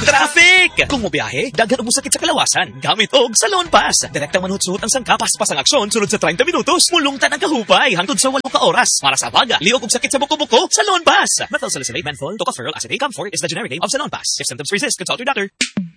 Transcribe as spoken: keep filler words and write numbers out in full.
Traffic! Kung mo biyahe, daghan og sakit sa kalawasan. Gamit og Salon Pass. Direktang manhut-suhot ang sangka, paspas ang aksyon, sunod sa thirty minutos. Mulungtan ang kahupay, hangtod sa eight ka oras. Para sa vaga, liog og sakit sa buko-buko, Salon Pass. Methylsalicylate, menthol, tocopherol acetate, camphor is the generic name of Salon Pass. If symptoms persist, consult your doctor.